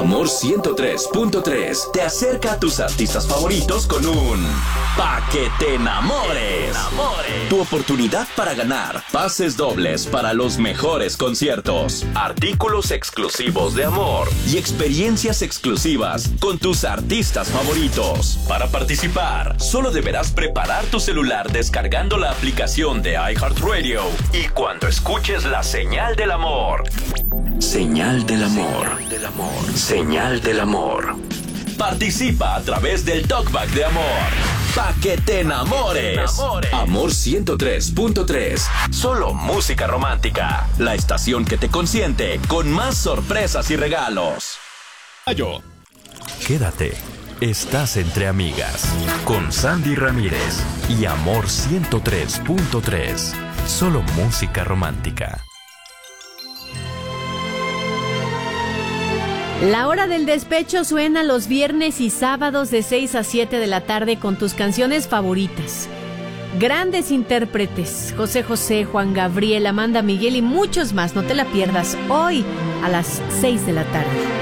Amor 103.3 te acerca a tus artistas favoritos con un Pa' que te enamores. Tu oportunidad para ganar pases dobles para los mejores conciertos, artículos exclusivos de Amor y experiencias exclusivas con tus artistas favoritos. Para participar, solo deberás preparar tu celular descargando la aplicación de iHeartRadio y cuando escuches la señal del amor. Señal del amor. Señal del amor. Participa a través del Talkback de Amor. Pa' que te enamores. Amor 103.3. Solo música romántica. La estación que te consiente con más sorpresas y regalos. Quédate. Estás entre amigas. Con Sandy Ramírez y Amor 103.3. Solo música romántica. La hora del despecho suena los viernes y sábados de 6 a 7 de la tarde con tus canciones favoritas. Grandes intérpretes, José José, Juan Gabriel, Amanda Miguel y muchos más. No te la pierdas hoy a las 6 de la tarde.